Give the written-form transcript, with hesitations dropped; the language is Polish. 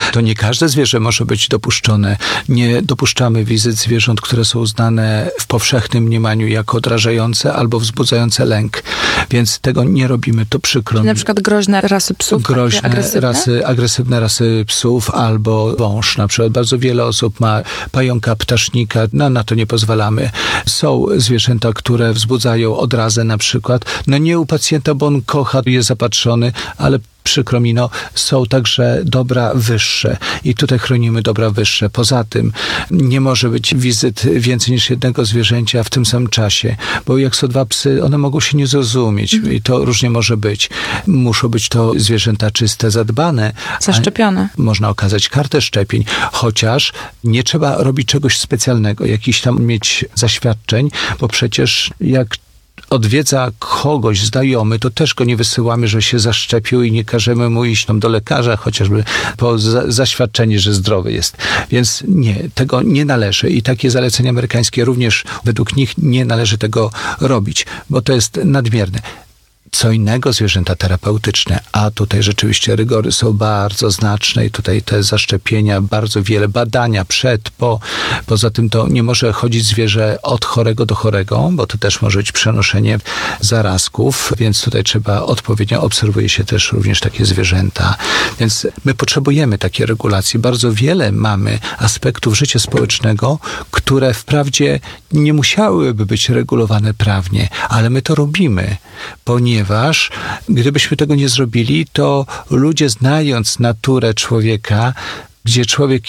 To nie każde zwierzę może być dopuszczone. Nie dopuszczamy wizyt zwierząt, które są uznane w powszechnym mniemaniu jako odrażające albo wzbudzające lęk. Więc tego nie robimy, to przykro. Czyli na przykład groźne rasy psów? Groźne agresywne rasy psów albo wąż. Na przykład bardzo wiele osób ma pająka, ptasznika. Na to nie pozwalamy. Są zwierzęta, które wzbudzają odrazę na przykład. Nie u pacjenta, bo on kocha, jest zapatrzony, ale przykro mi, są także dobra wyższe i tutaj chronimy dobra wyższe. Poza tym nie może być wizyt więcej niż jednego zwierzęcia w tym samym czasie, bo jak są dwa psy, one mogą się nie zrozumieć i to różnie może być. Muszą być to zwierzęta czyste, zadbane. Zaszczepione. Można okazać kartę szczepień, chociaż nie trzeba robić czegoś specjalnego, jakichś tam mieć zaświadczeń, bo przecież jak odwiedza kogoś znajomy, to też go nie wysyłamy, że się zaszczepił i nie każemy mu iść tam do lekarza, chociażby po zaświadczenie, że zdrowy jest. Więc nie, tego nie należy i takie zalecenia amerykańskie również według nich nie należy tego robić, bo to jest nadmierne. Co innego zwierzęta terapeutyczne, a tutaj rzeczywiście rygory są bardzo znaczne i tutaj te zaszczepienia, bardzo wiele badania przed, po. Poza tym to nie może chodzić zwierzę od chorego do chorego, bo to też może być przenoszenie zarazków, więc tutaj trzeba odpowiednio, obserwuje się też również takie zwierzęta. Więc my potrzebujemy takiej regulacji. Bardzo wiele mamy aspektów życia społecznego, które wprawdzie nie musiałyby być regulowane prawnie, ale my to robimy, ponieważ gdybyśmy tego nie zrobili, to ludzie, znając naturę człowieka, gdzie człowiek